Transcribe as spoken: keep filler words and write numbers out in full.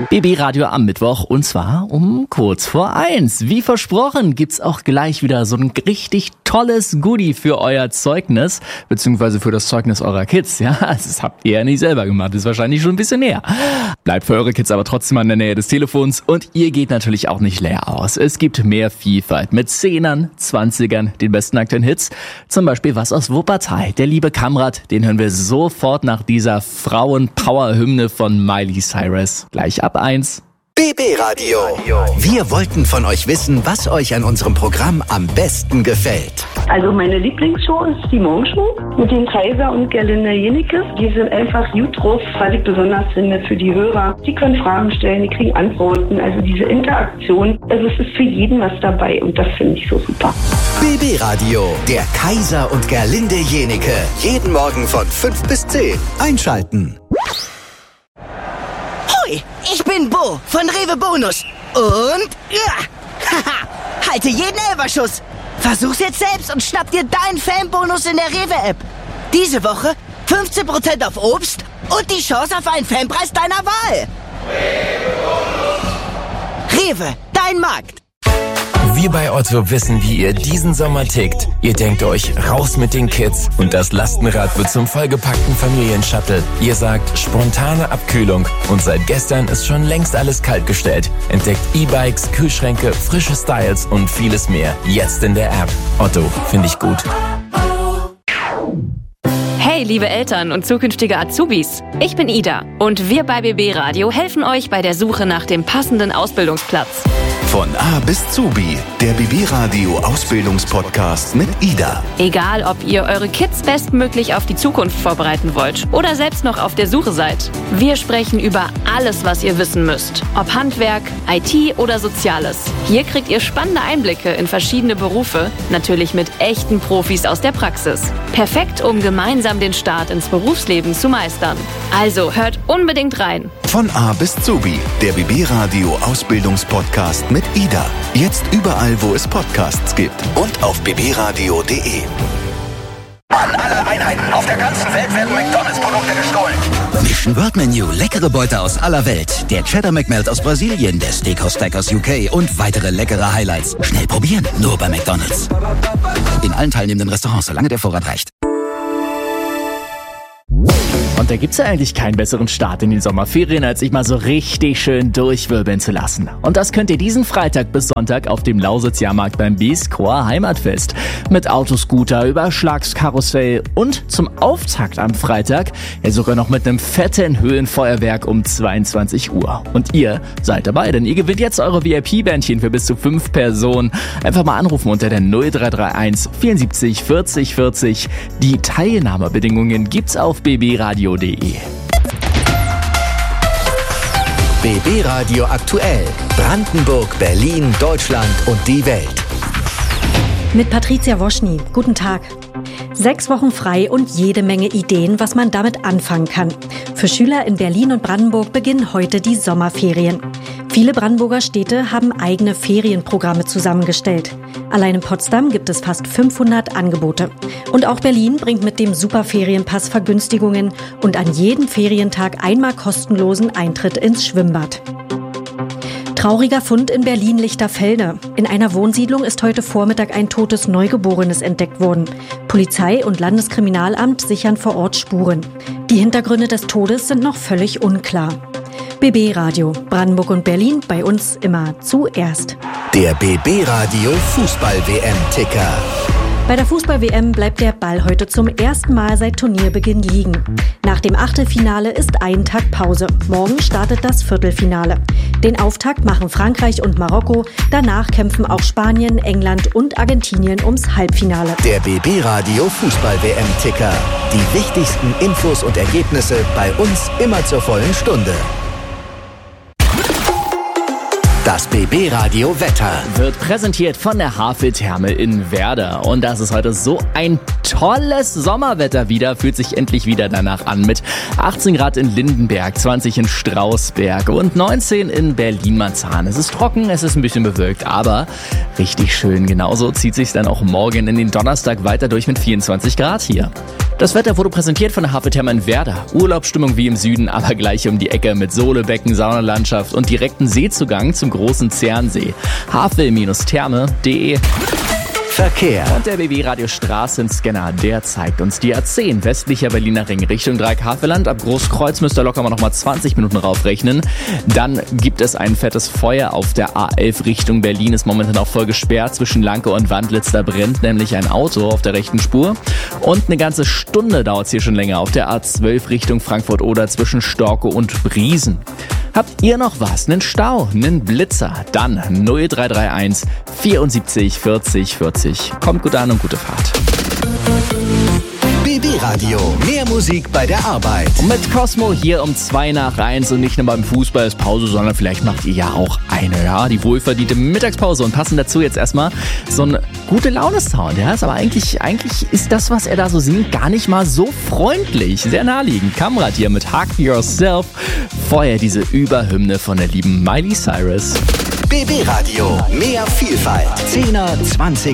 B B Radio am Mittwoch und zwar um kurz vor eins. Wie versprochen gibt's auch gleich wieder so ein richtig tolles Goodie für euer Zeugnis, beziehungsweise für das Zeugnis eurer Kids. Ja, das habt ihr ja nicht selber gemacht, das ist wahrscheinlich schon ein bisschen näher. Bleibt für eure Kids aber trotzdem an der Nähe des Telefons und ihr geht natürlich auch nicht leer aus. Es gibt mehr Vielfalt mit Zehnern, Zwanzigern, den besten aktuellen Hits. Zum Beispiel was aus Wuppertal. Der liebe Kamrat, den hören wir sofort nach dieser Frauen-Power-Hymne von Miley Cyrus. Gleich ab eins. B B Radio. Wir wollten von euch wissen, was euch an unserem Programm am besten gefällt. Also meine Lieblingsshow ist die Morgenshow mit den Kaiser und Gerlinde Jenecke. Die sind einfach gut drauf, was ich besonders finde für die Hörer. Die können Fragen stellen, die kriegen Antworten. Also diese Interaktion, also es ist für jeden was dabei und das finde ich so super. B B Radio, der Kaiser und Gerlinde Jenecke. Jeden Morgen von fünf bis zehn. Einschalten. Hoi, ich bin Bo von Rewe Bonus. Und ja, haha, halte jeden Elberschuss. Versuch's jetzt selbst und schnapp dir deinen Fanbonus in der Rewe-App. Diese Woche fünfzehn Prozent auf Obst und die Chance auf einen Fanpreis deiner Wahl. Rewe, dein Markt. Wir bei Otto wissen, wie ihr diesen Sommer tickt. Ihr denkt euch, raus mit den Kids und das Lastenrad wird zum vollgepackten Familienshuttle. Ihr sagt, spontane Abkühlung und seit gestern ist schon längst alles kaltgestellt. Entdeckt E-Bikes, Kühlschränke, frische Styles und vieles mehr. Jetzt in der App. Otto, finde ich gut. Hey, liebe Eltern und zukünftige Azubis. Ich bin Ida und wir bei B B Radio helfen euch bei der Suche nach dem passenden Ausbildungsplatz. Von A bis Zubi, der B B Radio Ausbildungspodcast mit Ida. Egal, ob ihr eure Kids bestmöglich auf die Zukunft vorbereiten wollt oder selbst noch auf der Suche seid. Wir sprechen über alles, was ihr wissen müsst. Ob Handwerk, I T oder Soziales. Hier kriegt ihr spannende Einblicke in verschiedene Berufe, natürlich mit echten Profis aus der Praxis. Perfekt, um gemeinsam den Start ins Berufsleben zu meistern. Also hört unbedingt rein. Von A bis Zubi, der B B Radio Ausbildungspodcast mit Ida. Jetzt überall, wo es Podcasts gibt und auf b b radio punkt d e. An alle Einheiten auf der ganzen Welt werden McDonalds-Produkte gestohlen. Mission World Menu, leckere Beute aus aller Welt. Der Cheddar McMelt aus Brasilien, der Steakhouse Stack aus U K und weitere leckere Highlights. Schnell probieren, nur bei McDonalds. In allen teilnehmenden Restaurants, solange der Vorrat reicht. Und da gibt's ja eigentlich keinen besseren Start in den Sommerferien, als sich mal so richtig schön durchwirbeln zu lassen. Und das könnt ihr diesen Freitag bis Sonntag auf dem Lausitz-Jahrmarkt beim B-Score Heimatfest. Mit Autoscooter, Überschlagskarussell und zum Auftakt am Freitag ja sogar noch mit einem fetten Höhenfeuerwerk um zweiundzwanzig Uhr. Und ihr seid dabei, denn ihr gewinnt jetzt eure V I P-Bändchen für bis zu fünf Personen. Einfach mal anrufen unter der null drei drei eins vierundsiebzig vierzig vierzig. Die Teilnahmebedingungen gibt's auf b b radio punkt d e. B B Radio aktuell. Brandenburg, Berlin, Deutschland und die Welt. Mit Patricia Woschny. Guten Tag. Sechs Wochen frei und jede Menge Ideen, was man damit anfangen kann. Für Schüler in Berlin und Brandenburg beginnen heute die Sommerferien. Viele Brandenburger Städte haben eigene Ferienprogramme zusammengestellt. Allein in Potsdam gibt es fast fünfhundert Angebote. Und auch Berlin bringt mit dem Superferienpass Vergünstigungen und an jedem Ferientag einmal kostenlosen Eintritt ins Schwimmbad. Trauriger Fund in Berlin-Lichterfelde. In einer Wohnsiedlung ist heute Vormittag ein totes Neugeborenes entdeckt worden. Polizei und Landeskriminalamt sichern vor Ort Spuren. Die Hintergründe des Todes sind noch völlig unklar. B B Radio, Brandenburg und Berlin, bei uns immer zuerst. Der B B Radio Fußball-W M-Ticker. Bei der Fußball-W M bleibt der Ball heute zum ersten Mal seit Turnierbeginn liegen. Nach dem Achtelfinale ist ein Tag Pause. Morgen startet das Viertelfinale. Den Auftakt machen Frankreich und Marokko. Danach kämpfen auch Spanien, England und Argentinien ums Halbfinale. Der B B Radio Fußball-W M-Ticker. Die wichtigsten Infos und Ergebnisse bei uns immer zur vollen Stunde. Das B B Radio Wetter wird präsentiert von der Havel-Therme in Werder. Und das ist heute so ein tolles Sommerwetter wieder. Fühlt sich endlich wieder danach an mit achtzehn Grad in Lindenberg, zwanzig in Strausberg und neunzehn in Berlin-Marzahn. Es ist trocken, es ist ein bisschen bewölkt, aber richtig schön. Genauso zieht sich dann auch morgen in den Donnerstag weiter durch mit vierundzwanzig Grad hier. Das Wetter wurde präsentiert von der Haveltherme in Werder. Urlaubsstimmung wie im Süden, aber gleich um die Ecke mit Sohlebecken, Saunalandschaft und direkten Seezugang zum großen Zernsee. havel Therme punkt de. Verkehr. Und der B W Radio Straßenscanner, der zeigt uns die A zehn, westlicher Berliner Ring Richtung Dreieck-Havelland. Ab Großkreuz müsst ihr locker mal nochmal zwanzig Minuten raufrechnen. Dann gibt es ein fettes Feuer auf der A elf Richtung Berlin, ist momentan auch voll gesperrt. Zwischen Lanke und Wandlitz, da brennt nämlich ein Auto auf der rechten Spur. Und eine ganze Stunde dauert es hier schon länger auf der A zwölf Richtung Frankfurt-Oder zwischen Storkow und Briesen. Habt ihr noch was? Einen Stau? Einen Blitzer? Dann null drei drei eins vierundsiebzig vierzig vierzig. Kommt gut an und gute Fahrt. B B Radio. Mehr Musik bei der Arbeit. Und mit Cosmo hier um zwei nach eins und nicht nur beim Fußball ist Pause, sondern vielleicht macht ihr ja auch eine, ja, die wohlverdiente Mittagspause und passen dazu jetzt erstmal so ein gute Laune-Sound, ja, ist aber eigentlich, eigentlich ist das, was er da so singt, gar nicht mal so freundlich, sehr naheliegend. Kamrat hier mit Hug Yourself, vorher diese Überhymne von der lieben Miley Cyrus. B B Radio. Mehr Vielfalt. zehner, zwanziger